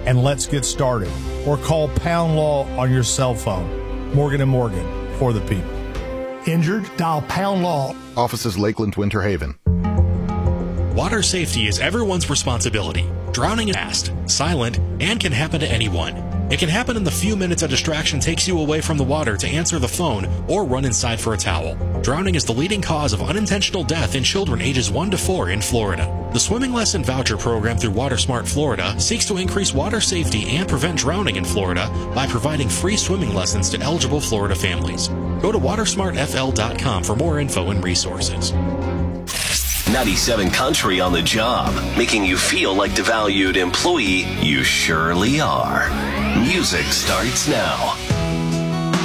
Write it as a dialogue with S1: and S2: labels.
S1: and let's get started. Or call Pound Law on your cell phone. Morgan & Morgan, for the people. Injured? Dial Pound Law.
S2: Offices Lakeland, Winter Haven.
S3: Water safety is everyone's responsibility. Drowning is fast, silent, and can happen to anyone. It can happen in the few minutes a distraction takes you away from the water to answer the phone or run inside for a towel. Drowning is the leading cause of unintentional death in children ages 1 to 4 in Florida. The Swimming Lesson Voucher Program through WaterSmart Florida seeks to increase water safety and prevent drowning in Florida by providing free swimming lessons to eligible Florida families. Go to watersmartfl.com for more info and resources.
S4: 97 Country on the job, making you feel like the valued employee you surely are. Music starts now.